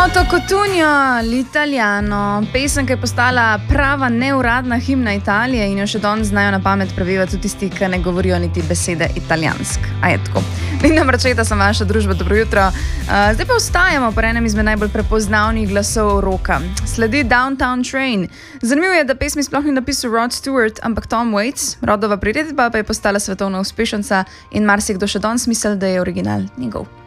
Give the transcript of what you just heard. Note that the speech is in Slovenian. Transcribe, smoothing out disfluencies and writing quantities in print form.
Moto Cotugno, l'italiano, pesem, ki je postala prava neuradna himna Italije in jo še danes znajo na pamet prevevati tudi tisti, ki ne govorijo niti besede italijansk. A je tako. Linda Marčeta sem vaša družba, dobro jutro. Zdaj pa ostajamo po enem izmed najbolj prepoznavnih glasov roka. Sledi Downtown Train. Zanimivo je, da pesmi sploh ni napisal Rod Stewart, ampak Tom Waits. Rodova priredba pa je postala svetovna uspešnica in marsikdo še danes misli, da je original njegov.